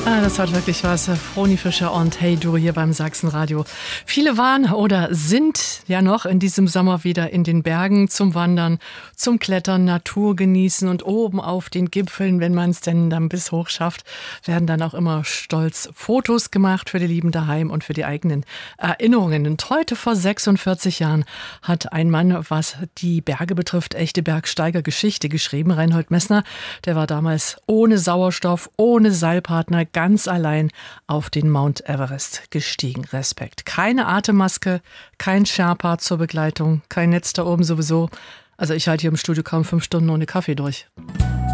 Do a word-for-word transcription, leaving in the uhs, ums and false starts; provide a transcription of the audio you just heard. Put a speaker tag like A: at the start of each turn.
A: Ah, das hat wirklich was. Froni Fischer und Hey Du hier beim Sachsenradio. Viele waren oder sind ja noch in diesem Sommer wieder in den Bergen zum Wandern, zum Klettern, Natur genießen und oben auf den Gipfeln, wenn man es denn dann bis hoch schafft, werden dann auch immer stolz Fotos gemacht für die Lieben daheim und für die eigenen Erinnerungen. Und heute vor sechsundvierzig Jahren hat ein Mann, was die Berge betrifft, echte Bergsteigergeschichte geschrieben. Reinhold Messner, der war damals ohne Sauerstoff, ohne Seilpartner, ganz allein auf den Mount Everest gestiegen. Respekt. Keine Atemmaske, kein Sherpa zur Begleitung, kein Netz da oben sowieso. Also ich halte hier im Studio kaum fünf Stunden ohne Kaffee durch.